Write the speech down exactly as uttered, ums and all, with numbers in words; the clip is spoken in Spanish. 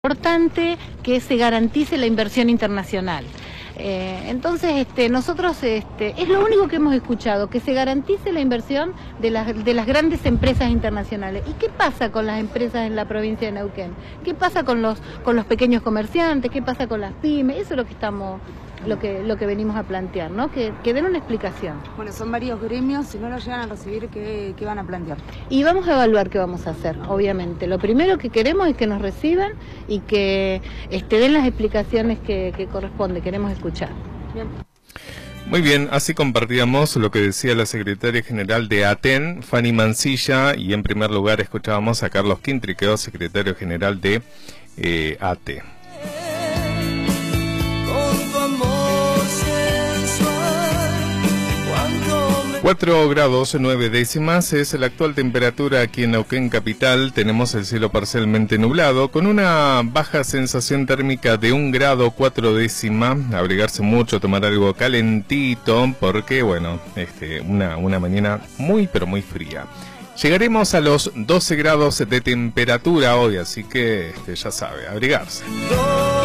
Importante que se garantice la inversión internacional. Eh, entonces, este, nosotros, este, es lo único que hemos escuchado, que se garantice la inversión de las, de las grandes empresas internacionales. ¿Y qué pasa con las empresas en la provincia de Neuquén? ¿Qué pasa con los, con los pequeños comerciantes? ¿Qué pasa con las pymes? Eso es lo que estamos, lo que, lo que venimos a plantear, ¿no? Que, que den una explicación. Bueno, son varios gremios, si no lo llegan a recibir, ¿qué, qué van a plantear? Y vamos a evaluar qué vamos a hacer, obviamente. Lo primero que queremos es que nos reciban y que este, den las explicaciones que, que corresponde, queremos escuchar. Bien. Muy bien, así compartíamos lo que decía la secretaria general de ATEN, Fanny Mancilla, y en primer lugar escuchábamos a Carlos Quintriqueo, secretario general de eh, A T E. cuatro grados nueve décimas es la actual temperatura aquí en Neuquén capital. Tenemos el cielo parcialmente nublado con una baja sensación térmica de un grado cuatro décima. Abrigarse mucho, tomar algo calentito porque bueno, este, una, una mañana muy pero muy fría. Llegaremos a los doce grados de temperatura hoy, así que este, ya sabe, abrigarse.